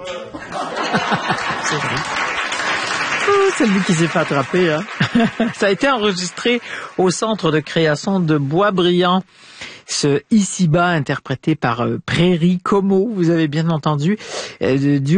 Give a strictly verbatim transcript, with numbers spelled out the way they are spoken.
C'est vrai. Oh, c'est lui qui s'est fait attraper. Hein. Ça a été enregistré au Centre de création de Boisbriand. Ce Ici-bas interprété par euh, Prairie Como, vous avez bien entendu, euh, du